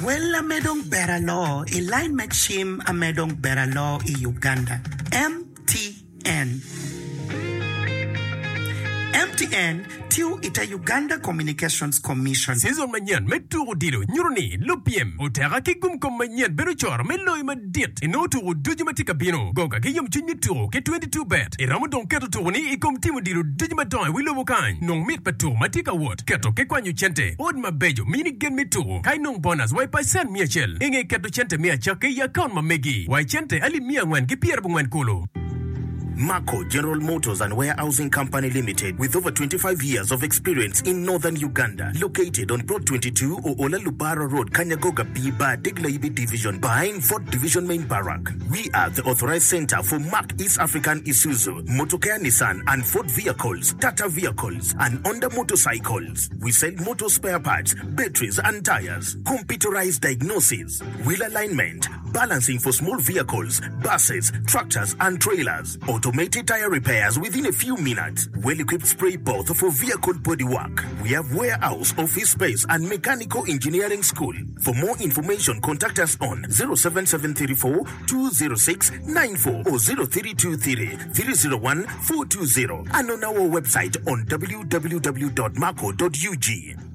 Well, amedong beralo, alignment shim amedong beralo I Uganda. MTN. MTN tiu ita Uganda Communications Commission. Saison manyan meturu dilo nyuruni lupiem utera kigum kom manyan beruchor meloi madit inoturu dujimatika bino goga kiyum chunyituru ke 22 bet iramu don keto turuni ikom timu dilo dujimatoi wilo wukany nong mit patu matika wot keto ke kwanyu chente od mabejo mini gen mituru kai nong bonus wai paisen miachel inge keto chente miachake yakon mamegi wai chente ali miangwen ki pierbu ngwen kulu. Marco General Motors and Warehousing Company Limited, with over 25 years of experience in northern Uganda, located on Plot 22 Oola Lubara Road, Kanyagoga Biba, Deglaibi Division, behind 4th Division Main Barrack. We are the authorized center for Mark East African Isuzu, Motocare Nissan and Ford vehicles, Tata vehicles, and Honda motorcycles. We sell motor spare parts, batteries and tires, computerized diagnosis, wheel alignment, balancing for small vehicles, buses, tractors and trailers, automated tire repairs within a few minutes, well-equipped spray booth for vehicle bodywork. We have warehouse, office space and mechanical engineering school. For more information, contact us on 07734 206 94 or 0323 301 420 and on our website on www.marco.ug.